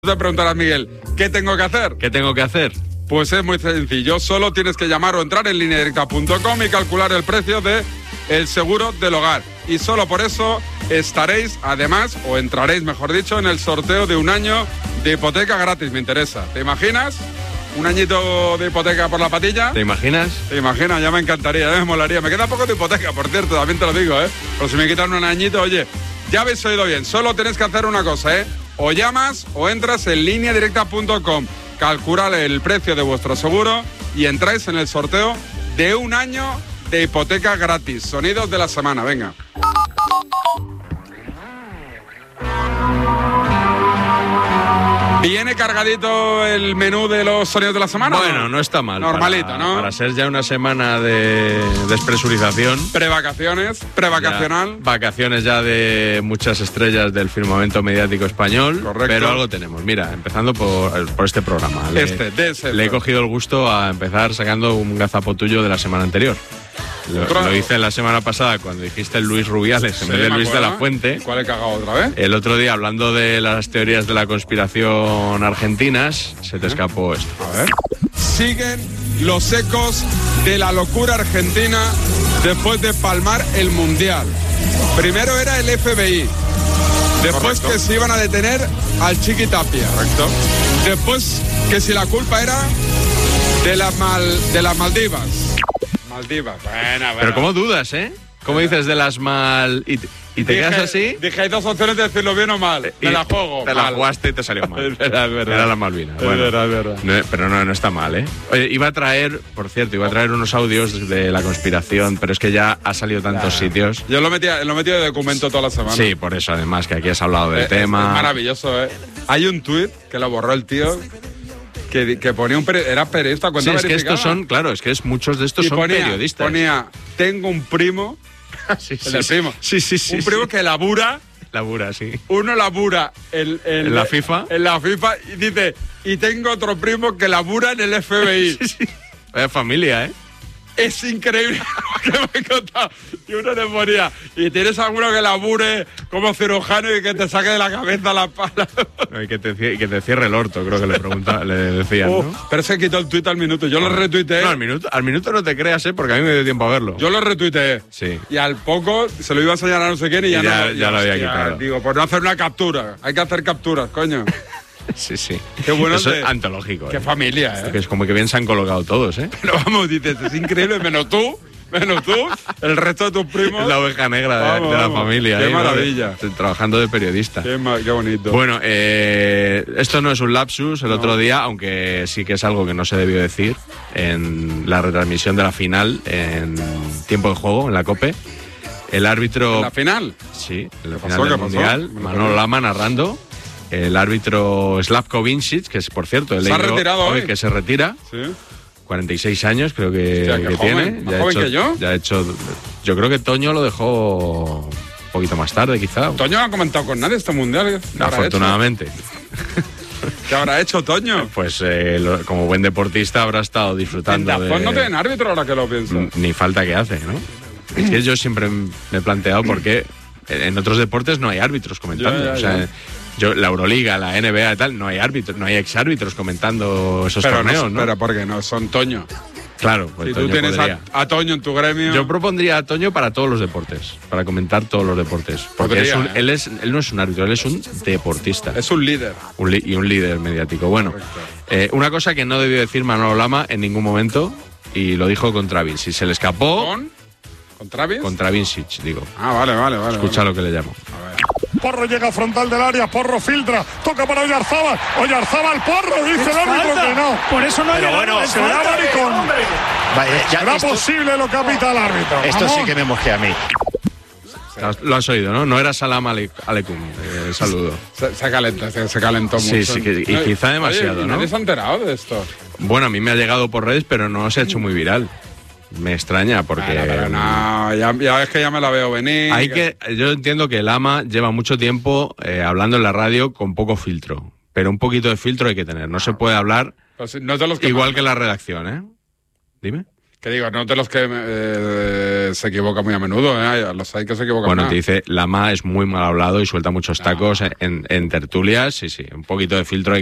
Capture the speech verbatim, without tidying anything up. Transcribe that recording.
Te preguntarás, Miguel, ¿qué tengo que hacer? ¿Qué tengo que hacer? Pues es muy sencillo, solo tienes que llamar o entrar en línea directa punto com y calcular el precio de el seguro del hogar. Y solo por eso estaréis, además, o entraréis, mejor dicho, en el sorteo de un año de hipoteca gratis. Me interesa. ¿Te imaginas? ¿Un añito de hipoteca por la patilla? ¿Te imaginas? Te imaginas, ya me encantaría, ya me molaría. Me queda poco de hipoteca, por cierto, también te lo digo, ¿eh? Pero si me quitan un añito, oye, ya habéis oído bien. Solo tenéis que hacer una cosa, ¿eh? O llamas o entras en línea directa punto com, calculad el precio de vuestro seguro y entráis en el sorteo de un año de hipoteca gratis. Sonidos de la semana, venga. ¿Viene cargadito el menú de los sonidos de la semana? Bueno, no está mal. Normalito, para, ¿no? Para ser ya una semana de despresurización. Prevacaciones, prevacacional. Ya, vacaciones ya de muchas estrellas del firmamento mediático español. Correcto. Pero algo tenemos. Mira, empezando por, por este programa. Este, le, de ese. Le he cogido el gusto a empezar sacando un gazapo tuyo de la semana anterior. Lo, lo hice la semana pasada cuando dijiste Luis Rubiales en Sí, vez de me Luis acuerdo. de la Fuente. ¿Cuál he cagado otra vez? El otro día, hablando de las teorías de la conspiración argentinas, se te escapó esto. A ver. Siguen los ecos de la locura argentina después de palmar el Mundial. Primero era el F B I. Después Correcto. que se iban a detener al Chiqui Tapia. Correcto. Después que si la culpa era de las, mal, de las Maldivas. Maldivas. Buena, buena. Pero ¿cómo dudas, eh? ¿Cómo dices de las mal y, y te Dije- quedas así? Dije, hay dos opciones de decirlo bien o mal. Y Me la juego. Te la mal. jugaste y te salió mal. Es verdad, es verdad. Era la Malvina. Es verdad, es verdad. No, pero no, no está mal, ¿eh? Oye, iba a traer, por cierto, iba a traer unos audios de la conspiración, pero es que ya ha salido tantos Ya. sitios. Yo lo metí, lo metí de documento toda la semana. Sí, por eso además que aquí has hablado del Es- tema. Es maravilloso, ¿eh? Hay un tuit que lo borró el tío que, que ponía un peri- era periodista Sí, cuenta es que verificada. estos son, claro, es que es, muchos de estos Y son ponía, periodistas. ponía, tengo un primo, sí, el del primo, Sí, sí, sí. un primo sí. que labura, Labura, sí. uno labura en, en- ¿En la FIFA? En la FIFA y dice, y tengo otro primo que labura en el F B I. Sí, sí. Vaya familia, ¿eh? Es increíble lo que me he contado. Y uno le ponía, y tienes alguno que labure como cirujano y que te saque de la cabeza la pala. No, y que te, cie- que te cierre el orto, creo que le pregunta, le decían, Oh, ¿no? pero se quitó el tuit al minuto. Yo lo retuiteé. No, al minuto, al minuto no te creas, ¿eh? Porque a mí me dio tiempo a verlo. Yo lo retuiteé. Sí. Y al poco se lo iba a enseñar a no sé quién y ya, Y ya- no. ya lo había hostia, quitado. Digo, por no hacer una captura. Hay que hacer capturas, coño. Sí, sí. Qué bueno Eso de- es antológico, Qué ¿eh? familia, Que ¿eh? es como que bien se han colocado todos, ¿eh? Pero vamos, dices, es increíble, menos tú, menos tú, el resto de tus primos. Es la oveja negra de, Vamos, de la vamos. familia. Qué ahí, ¿no? maravilla. De- trabajando de periodista. Qué, ma- qué bonito. Bueno, eh, esto no es un lapsus el otro día, aunque sí que es algo que no se debió decir en la retransmisión de la final en tiempo de juego, en la COPE. El árbitro... ¿En la final? Sí, en la ¿Qué final pasó? del ¿Qué pasó? Mundial, Me lo Manolo perdí. Lama narrando. El árbitro Slavko Vincic, que es, por cierto, he ¿Se ha leído retirado hoy? que se retira. Sí. cuarenta y seis años creo que, Hostia, qué que joven, tiene. más Ya ha joven hecho- que yo. Ya ha hecho, yo creo que Toño lo dejó un poquito más tarde, quizá. Toño no ha comentado con nadie este mundial. ¿Qué habrá Afortunadamente. hecho? ¿Qué habrá hecho Toño? Pues eh, lo- como buen deportista habrá estado En disfrutando de... Dazón no tienen árbitro ahora que lo pienso. Mm, Ni falta que hace, ¿no? Es que yo siempre me he planteado por qué en otros deportes no hay árbitros comentando. Ya, ya, o sea, ya. yo, la Euroliga, la N B A y tal, no hay árbitros, no hay exárbitros comentando esos Pero torneos, no, ¿no? pero porque no, son Toño. Claro, pues Si tú Toño tienes podría. a, a Toño en tu gremio. Yo propondría a Toño para todos los deportes, para comentar todos los deportes. Porque Podría, es un- ¿eh? él, es, él no es un árbitro, él es un deportista. Es un líder. Un li- y un líder mediático. Bueno, Correcto. eh, una cosa que no debió decir Manolo Lama en ningún momento, y lo dijo contra Vincic. Se le escapó ¿Con? ¿Con Travis? contra Vincic, digo. Ah, vale, vale, vale. Escucha vale. lo que le llamo. A ver. Porro llega a frontal del área, Porro filtra, toca para Oyarzábal, Oyarzábal, Porro, dice el árbitro que no. Por eso no ha Pero llegado, bueno, es será falta. maricón. Vale, ya, ¿Será esto, posible lo que apita el árbitro? esto sí Vamos. que me mosquea a mí. Lo has oído, ¿no? No era Salam ale- Aleikum, eh, el saludo. Se, se calenta, se, se calentó Sí, mucho. sí, que- y Oye, quizá demasiado, oye, ¿y ¿no? nadie se ha enterado de esto? Bueno, a mí me ha llegado por redes, pero no se ha hecho muy viral. Me extraña porque... Pero, pero no, ya, ya es que ya me la veo venir. Hay que, yo entiendo que Lama lleva mucho tiempo eh, hablando en la radio con poco filtro, pero un poquito de filtro hay que tener. No se puede hablar Pues no es de los que igual más- que la redacción, ¿eh? Dime. Que digo, no de los que eh, se equivoca muy a menudo, ¿eh? Los hay que se equivocan. Bueno, más. te dice, Lama es muy mal hablado y suelta muchos tacos en, en tertulias. Sí, sí, un poquito de filtro hay